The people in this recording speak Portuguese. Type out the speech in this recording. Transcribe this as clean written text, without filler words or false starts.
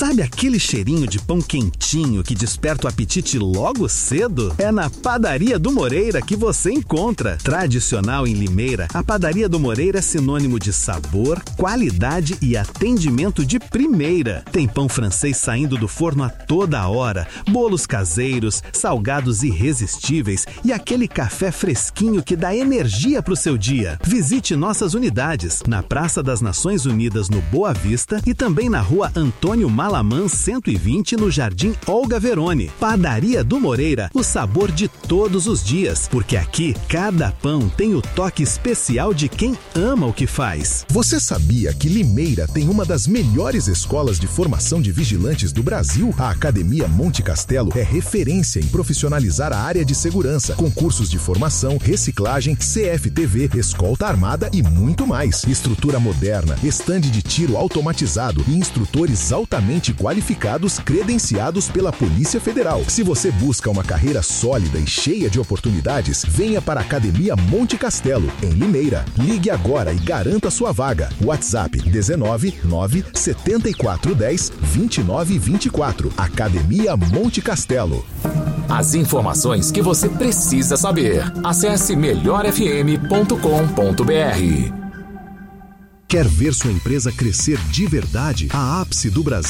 Sabe aquele cheirinho de pão quentinho que desperta o apetite logo cedo? É na Padaria do Moreira que você encontra. Tradicional em Limeira, a Padaria do Moreira é sinônimo de sabor, qualidade e atendimento de primeira. Tem pão francês saindo do forno a toda hora, bolos caseiros, salgados irresistíveis e aquele café fresquinho que dá energia pro seu dia. Visite nossas unidades na Praça das Nações Unidas, no Boa Vista, e também na Rua Antônio Malamã 120, no Jardim Olga Verone. Padaria do Moreira, o sabor de todos os dias, porque aqui cada pão tem o toque especial de quem ama o que faz. Você sabia que Limeira tem uma das melhores escolas de formação de vigilantes do Brasil? A Academia Monte Castelo é referência em profissionalizar a área de segurança, com cursos de formação, reciclagem, CFTV, escolta armada e muito mais. Estrutura moderna, estande de tiro automatizado e instrutores altamente qualificados, credenciados pela Polícia Federal. Se você busca uma carreira sólida e cheia de oportunidades, venha para a Academia Monte Castelo, em Limeira. Ligue agora e garanta sua vaga. WhatsApp 19 9 7410 2924. Academia Monte Castelo. As informações que você precisa saber. Acesse melhorfm.com.br. Quer ver sua empresa crescer de verdade? A Ápice do Brasil